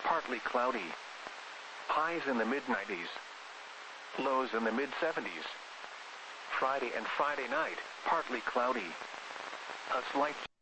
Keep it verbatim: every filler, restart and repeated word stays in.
partly cloudy. Highs in the mid nineties. Lows in the mid seventies. Friday and Friday night, partly cloudy. A slight